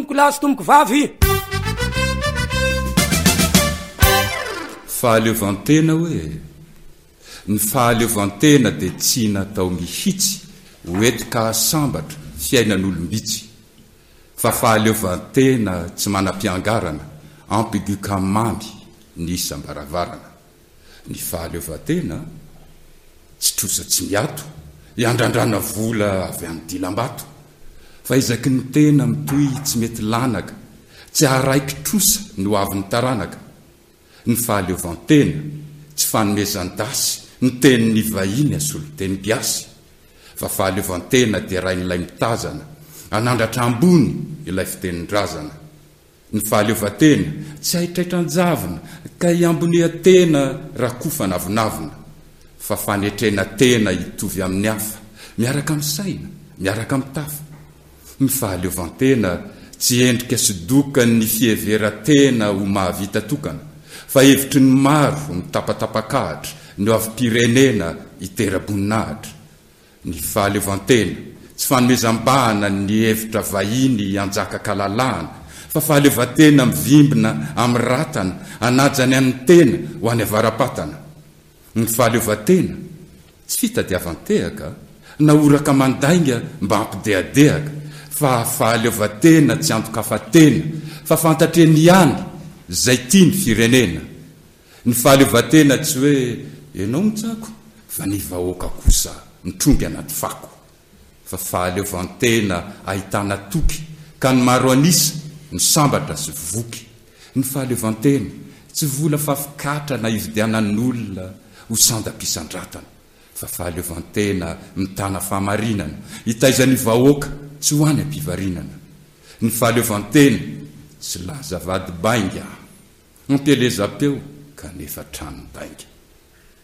tomboko lahy sy tomboko vavy. Fahaleovantena hoe ny fahaleovantena dia tsy natao mihitsy hoetika sambatra fiainan'olombitsy fa fahaleovantena tsy manam-piangarana ampigu kamamy ny isam-baravarana. Ny fahaleovantena tsy trosa tsy miato iandrandrana vola avy amin'ny dilam-bato fa izaky ny tena mitoy tsy mety lanaka tsy araiky trosa no avy ny taranaka. Ny fahaleovantena tsy fanomezan-dasy ny tenin'ny vahiny asolo teny biasy fa fahaleovantena dia rain'ilay mitazana anandratra ambony ilay fitenin-drazana. Ny fahaleovantena tsy haitraitran-javina ka iambonihan-tena raha kofa navinavina fa fanetrena tena hitovy amin'ny hafa miaraka amin'ny saina miaraka amin'ny tafa. Ny fahaleovantena tsy endrika sy doka ny fieveran-tena ho mahavita tokana fa hevitry ny maro mitapatapakahatra no avy pirenena hitera-boninahitra. Ny fahaleovantena tsy fanomezam-bahana ny hevitra vahiny hanjaka-kalalahana fa fahaleovantena mivimbina amin'ny ratana anajany amin'ny tena ho any avaram-patana. Ny fahaleovantena tsy fitadiavan-tehaka na oraka mandainga mba hampideadehaka fa fahaleovantena tsy antokafatena fa fantatreny ihany zay tia ny firenena. Ny fahaleovantena tsy hoe ianao mitsako fa ny vahoaka kosa mitrongy anaty fako fa fahaleovantena ahitana toky ka ny maro anisa ny sambatra sy voky. Ny fahaleovantena tsy vola fafikatra na ividianan'olona ho sandam-pisandratana fa fahaleovantena mitana fahamarinana hitaizany vahoaka tsy ho any am-pivarinana. Ny fahaleovantena tsy laza vady bainga ampielezam-peo kanefa trano bainga.